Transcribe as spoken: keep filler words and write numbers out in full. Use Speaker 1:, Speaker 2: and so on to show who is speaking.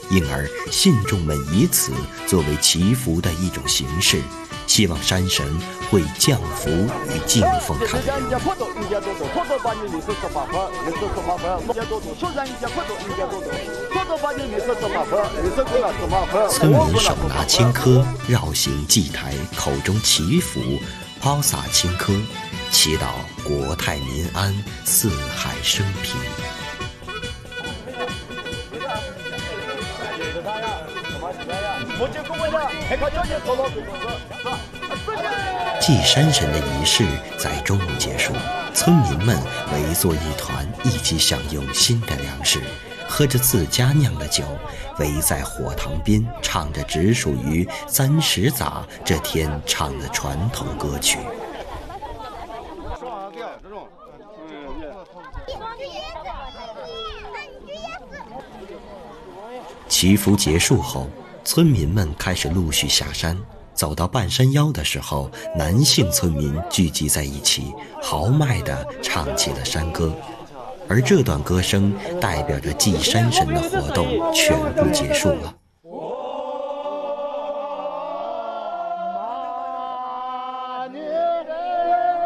Speaker 1: 因而信众们以此作为祈福的一种形式，希望山神会降福与敬奉他的人。村民手拿青稞，绕行祭台，口中祈福，抛洒青稞，祈祷国泰民安，四海升平。祭山神的仪式在中午结束，村民们围坐一团，一起享用新的粮食，喝着自家酿的酒，围在火塘边，唱着只属于三十杂这天唱的传统歌曲。祈福结束后，村民们开始陆续下山。走到半山腰的时候，男性村民聚集在一起，豪迈地唱起了山歌，而这段歌声代表着祭山神的活动全部结束了。